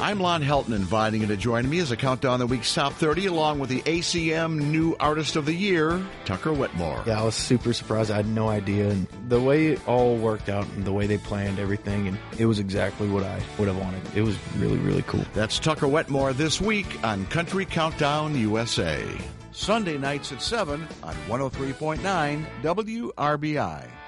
I'm Lon Helton, inviting you to join me as I count down the week's top 30 along with the ACM New Artist of the Year, Tucker Whitmore. Yeah, I was super surprised. I had no idea. And the way it all worked out and the way they planned everything, and it was exactly what I would have wanted. It was really, really cool. That's Tucker Whitmore this week on Country Countdown USA. Sunday nights at 7 on 103.9 WRBI.